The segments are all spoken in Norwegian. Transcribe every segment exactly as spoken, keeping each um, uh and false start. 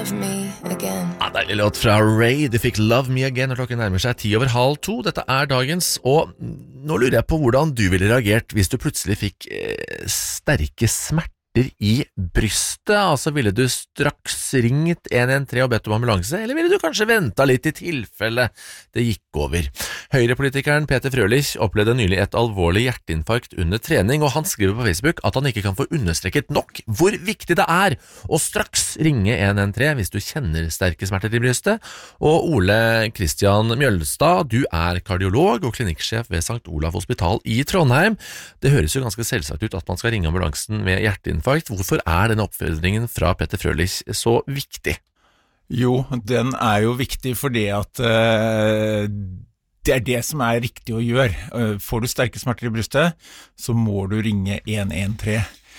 Ja, deilig låt fra Ray. Du fikk Love Me Again, og klokken nærmer seg ti over halv to. Dette er dagens, og nå lurer jeg på hvordan du ville reagert hvis du plutselig fikk eh, sterke smerter i brystet. Altså, ville du straks ringt en en tre og bedt om ambulanse, eller ville du kanskje ventet litt i tilfelle det gikk over? Høyrepolitikeren Peter Frølich opplevde nylig et alvorlig hjerteinfarkt under trening, og han skriver på Facebook at han ikke kan få understreket nok hvor viktig det er å straks ringe en en tre hvis du kjenner sterke smerter i brystet. Og Ole Kristian Mjølstad, du er kardiolog og klinikksjef ved Sankt Olav Hospital i Trondheim. Det høres jo ganske selvsagt ut at man skal ringe ambulansen med hjerteinfarkt. Hvorfor er denne oppfordringen fra Peter Frølich så viktig? Jo, den er jo viktig fordi at uh, det er det som er riktig å gjøre. Uh, får du sterke smerter i brystet, så må du ringe en en tre.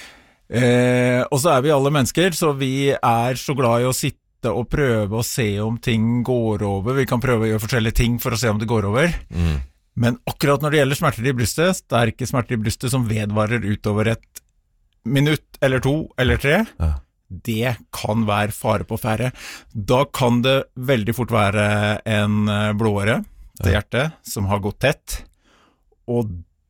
Uh, og så er vi alle mennesker, så vi er så glad i å sitte og prøve å se om ting går over. Vi kan prøve å gjøre forskjellige ting for å se om det går over. Mm. Men akkurat når det gjelder smerter i brystet, sterke smerter i brystet som vedvarer utover et minutt eller to eller tre, ja. Det kan være fare på ferde. Da kan det veldig fort være en blååre til hjertet som har gått tett, og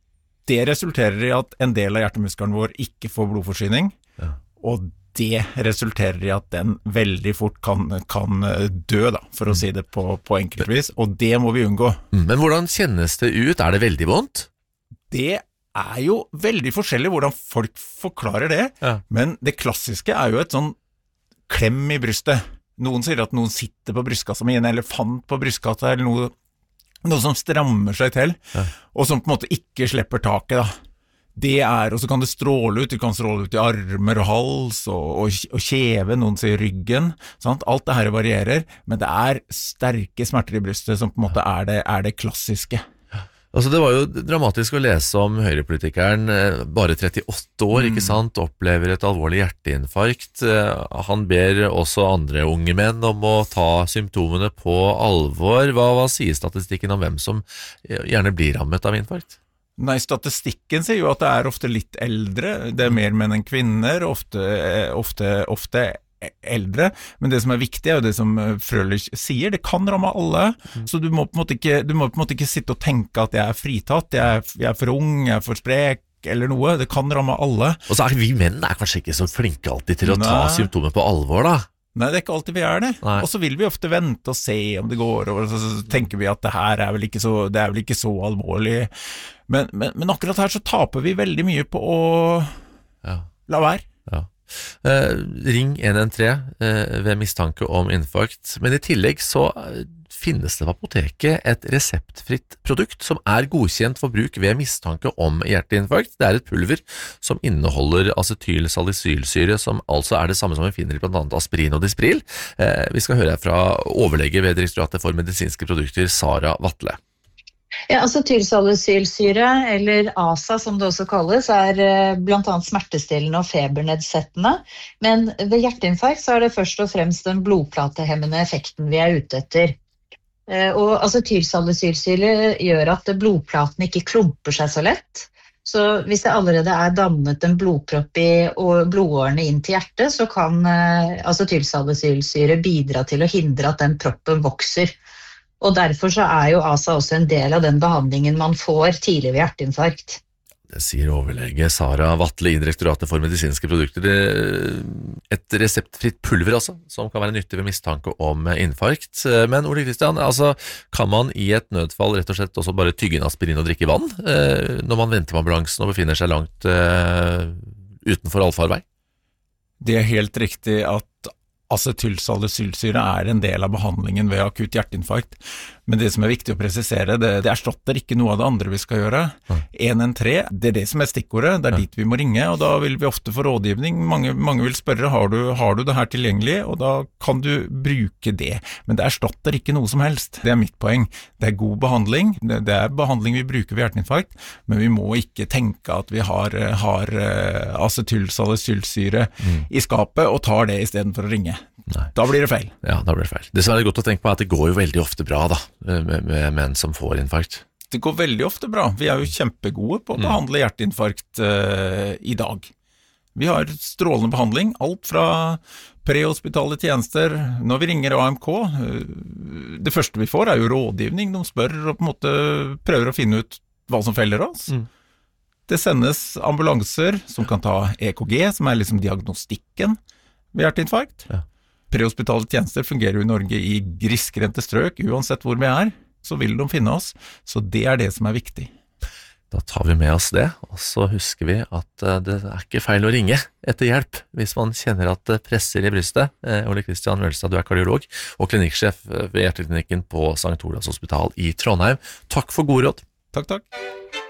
det resulterer i at en del av hjertemuskelen vår ikke får blodforsyning, ja. Og det resulterer i at den veldig fort kan, kan dø, da, for å si det på, på enkelt vis, og det må vi unngå. Men hvordan kjennes det ut? Er det veldig vondt? Det er jo veldig forskjellig hvordan folk forklarer det, ja. Men det klassiske er jo et sånn klem i brystet. Noen sier at noen sitter på brystkassa med en elefant på brystkassa, eller noe, noe som strammer seg til, ja. Og som på en måte ikke slipper taket, da. Det er, og så kan det stråle ut, det kan stråle ut i armer og hals, og, og, og kjeve, noen sier ryggen, sant? Alt det her varierer, men det er sterke smerter i brystet som på en måte er det, er det klassiske. Altså, det var jo dramatisk å lese om høyrepolitikeren, bare trettiåtte år, mm. ikke sant, opplever et alvorlig hjerteinfarkt. Han ber også andre unge menn om å ta symptomene på alvor. Hva, hva sier statistikken om hvem som gjerne blir rammet av infarkt? Nei, statistikken sier jo at det er ofte litt eldre, det er mer menn enn kvinner, ofte, ofte, ofte eldre, men det som er viktig er jo det som Frølich sier, det kan ramme alle, mm. så du må på en måte ikke, du må på en måte ikke sitte og tenke at jeg er fritatt, jeg er, jeg er for ung, jeg er for sprek, eller noe, det kan ramme alle. Og så er vi menn er kanskje ikke så flinke alltid til å Nei. ta symptomer på alvor, da? Nei, det er ikke alltid vi er det. Nei. Og så vil vi ofte vente og se om det går, og så tenker vi at det her er vel ikke så, det er vel ikke så alvorlig. Men, men, men akkurat her så taper vi veldig mye på å ja. la være. Ja. Eh, ring en en tre eh, ved mistanke om infarkt, men i tillegg så finnes det på apoteket et reseptfritt produkt som er godkjent for bruk ved mistanke om hjerteinfarkt. Det er et pulver som inneholder acetylsalicylsyre, som altså er det samme som vi finner i blant annet aspirin og Dispril. Eh, vi skal høre fra overlege ved Direktoratet for medisinske produkter, Sara Vatle. Ja, acetylsalicylsyre, eller A S A som det også kalles, er blant annet smertestillende og febernedsettende, men ved hjerteinfarkt så er det først og fremst den blodplatehemmende effekten vi er ute etter. Og acetylsalicylsyre gjør at blodplatene ikke klumper seg så lett, så hvis det allerede er dannet en blodpropp i blodårene inn til hjertet, så kan acetylsalicylsyre bidra til å hindre at den proppen vokser. Og derfor så er jo A S A også en del av den behandlingen man får tidlig ved hjerteinfarkt. Det sier overlege Sara Vatle i Direktoratet for medisinske produkter. Et reseptfritt pulver altså, som kan være nyttig ved mistanke om infarkt. Men Ole Kristian, altså, kan man i et nødfall rett og slett også bare tygge en aspirin og drikke vann, når man venter med ambulansen og befinner seg langt uh, utenfor allfarvei? Det er helt riktig at acetylsalicylsyre er en del av behandlingen ved akutt hjerteinfarkt, men det som er viktig å presisere, det, det erstatter ikke noe av det andre vi skal gjøre. en en tre, det er det som er stikkordet, det er dit vi må ringe, og da vil vi ofte få rådgivning. Mange, mange vil spørre, har du, har du det her tilgjengelig? Og da kan du bruke det, men det erstatter ikke noe som helst. Det er mitt poeng. Det er god behandling, det, det er behandling vi bruker ved hjerteinfarkt, men vi må ikke tenke at vi har, har acetylsalicylsyre mm. i skapet og tar det i stedet for å ringe. Nei. Da blir det feil. Ja, da blir det feil. Det som er godt å tenke på er at det går jo veldig ofte bra da, med, med menn som får infarkt. Det går veldig ofte bra. Vi er jo kjempegode på å mm. behandle hjerteinfarkt uh, i dag. Vi har strålende behandling, alt fra Prehospitale tjenester, når vi ringer A M K, det første vi får er jo rådgivning, de spør og på en måte prøver å finne ut hva som feller oss. Mm. Det sendes ambulanser som kan ta E K G, som er liksom diagnostikken ved hjerteinfarkt. Ja. Prehospitale tjenester fungerer jo i Norge i grisgrendte strøk, uansett hvor vi er, så vil de finne oss, så det er det som er viktig. Da tar vi med oss det, og så husker vi at det er ikke feil å ringe etter hjelp hvis man kjenner at det presser i brystet. Ole Kristian Wølstad, du er kardiolog og klinikksjef ved hjerteklinikken på Sankt Olavs hospital i Trondheim. Takk for god råd. Takk, takk.